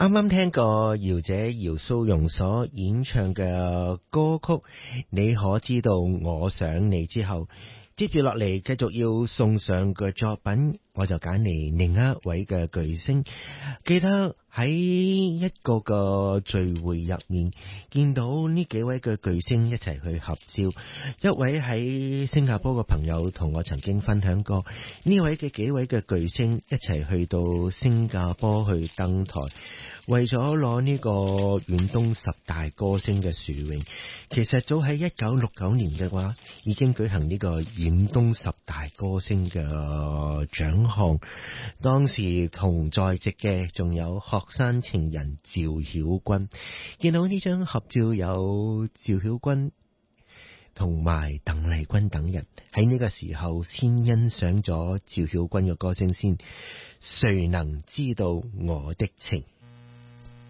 啱啱聽過姚姐姚蘇蓉所演唱嘅歌曲《你可知道我想你》之後，接住落嚟繼續要送上嘅作品，我就揀嚟另一位嘅巨星。記得喺一個嘅聚會入面，見到呢幾位嘅巨星一齊去合照。一位喺新加坡嘅朋友同我曾經分享過，呢位嘅幾位嘅巨星一齊去到新加坡去登台，為咗攞呢個遠東十大歌星嘅殊榮。其實早喺1969年嘅話，已經舉行呢個遠東十大歌星嘅獎項。當時同在席嘅仲有學生情人趙曉君。見到呢張合照有趙曉君同埋鄧麗君等人，喺呢個時候先欣賞咗趙曉君嘅歌聲先。誰能知道我的情？